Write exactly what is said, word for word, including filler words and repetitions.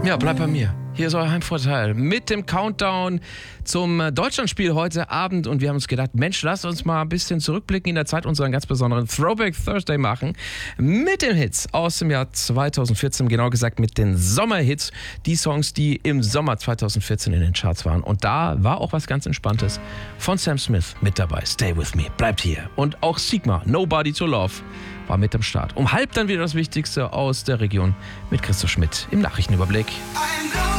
Ja, bleib bei mir. Hier ist euer Heimvorteil mit dem Countdown zum Deutschlandspiel heute Abend. Und wir haben uns gedacht, Mensch, lasst uns mal ein bisschen zurückblicken in der Zeit, unseren ganz besonderen Throwback Thursday machen. Mit den Hits aus dem Jahr zweitausendvierzehn, genau gesagt mit den Sommerhits. Die Songs, die im Sommer zweitausendvierzehn in den Charts waren. Und da war auch was ganz Entspanntes von Sam Smith mit dabei. Stay with me, bleibt hier. Und auch Sigma, Nobody to Love, war mit am Start. Um halb dann wieder das Wichtigste aus der Region mit Christoph Schmidt im Nachrichtenüberblick. I know